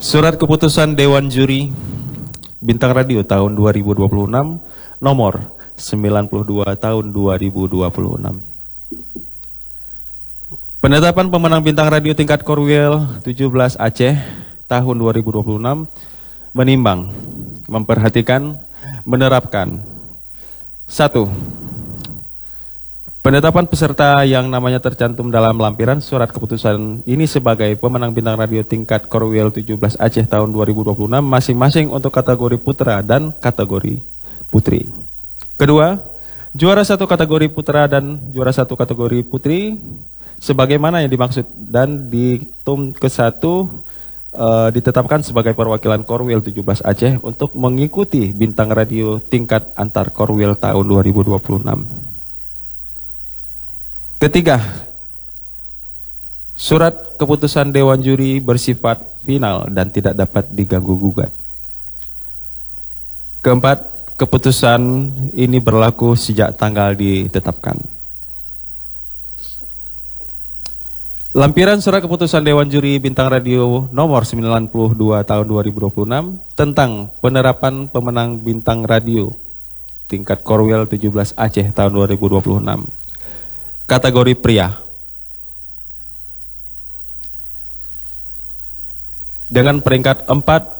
Surat Keputusan Dewan Juri Bintang Radio tahun 2026 nomor 92 tahun 2026. Penetapan pemenang Bintang Radio tingkat Korwil 17 Aceh tahun 2026 menimbang, memperhatikan, menerapkan 1. Penetapan peserta yang namanya tercantum dalam lampiran surat keputusan ini sebagai pemenang Bintang Radio tingkat Korwil 17 Aceh tahun 2026 masing-masing untuk kategori putra dan kategori putri. Kedua, juara satu kategori putra dan juara satu kategori putri sebagaimana yang dimaksud dan di TUM ke-1 ditetapkan sebagai perwakilan Korwil 17 Aceh untuk mengikuti Bintang Radio tingkat antar Korwil tahun 2026. Ketiga, surat keputusan Dewan Juri bersifat final dan tidak dapat diganggu-gugat. Keempat, keputusan ini berlaku sejak tanggal ditetapkan. Lampiran surat keputusan Dewan Juri Bintang Radio nomor 92 tahun 2026 tentang penerapan pemenang Bintang Radio tingkat Korwil 17 Aceh tahun 2026. Kategori pria dengan peringkat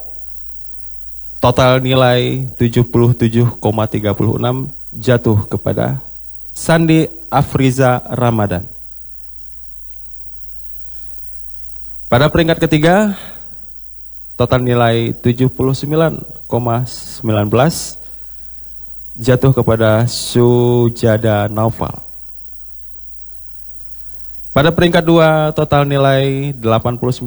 4 total nilai 77,36 jatuh kepada Sandi Afriza Ramadan. Pada peringkat ketiga total nilai 79,19 jatuh kepada Sujada Naufal. Pada peringkat 2 total nilai 89,9